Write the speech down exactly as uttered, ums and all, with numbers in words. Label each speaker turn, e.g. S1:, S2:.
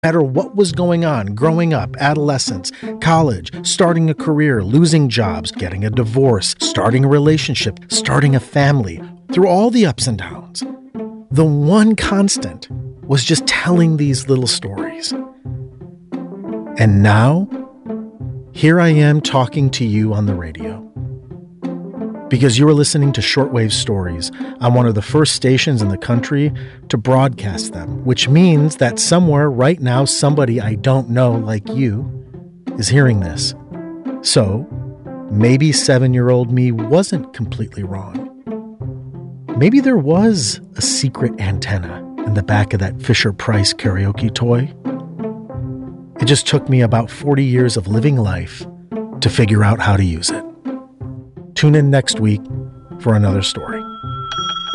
S1: matter what was going on growing up, adolescence, college, starting a career, losing jobs, getting a divorce, starting a relationship, starting a family, through all the ups and downs, the one constant was just telling these little stories. And now, here I am talking to you on the radio. Because you are listening to Shortwave Stories on one of the first stations in the country to broadcast them, which means that somewhere right now somebody I don't know like you is hearing this. So, maybe seven-year-old me wasn't completely wrong. Maybe there was a secret antenna in the back of that Fisher-Price karaoke toy. It just took me about forty years of living life to figure out how to use it. Tune in next week for another story.